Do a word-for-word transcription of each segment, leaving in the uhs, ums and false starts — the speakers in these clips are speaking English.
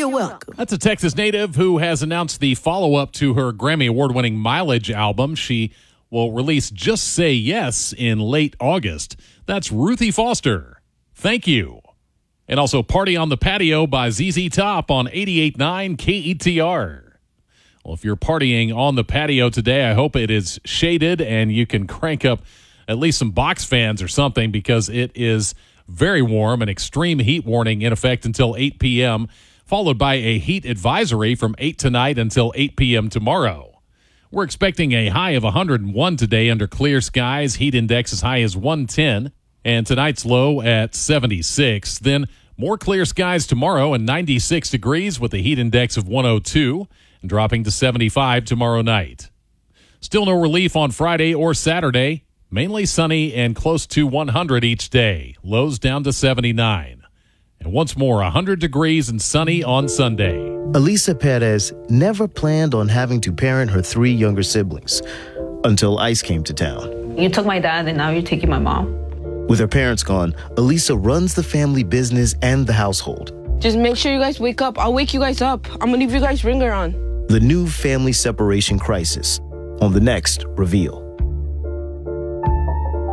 You're welcome. That's a Texas native who has announced the follow-up to her Grammy Award-winning Mileage album. She will release Just Say Yes in late August. That's Ruthie Foster. Thank you. And also Party on the Patio by Z Z Top on eighty-eight point nine K E T R. Well, if you're partying on the patio today, I hope it is shaded and you can crank up at least some box fans or something, because it is very warm. An extreme heat warning in effect until eight p.m., followed by a heat advisory from eight tonight until eight p.m. tomorrow. We're expecting a high of one hundred one today under clear skies. Heat index as high as one ten, and tonight's low at seventy-six. Then more clear skies tomorrow and ninety-six degrees with a heat index of one oh two, and dropping to seventy-five tomorrow night. Still no relief on Friday or Saturday. Mainly sunny and close to one hundred each day. Lows down to seventy-nine. And once more, one hundred degrees and sunny on Sunday. Elisa Perez never planned on having to parent her three younger siblings until ICE came to town. You took my dad and now you're taking my mom. With her parents gone, Elisa runs the family business and the household. Just make sure you guys wake up. I'll wake you guys up. I'm gonna leave you guys' ringer on. The new family separation crisis on the next Reveal.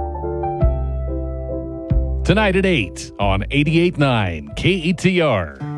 Tonight at eight on eighty-eight point nine K E T R.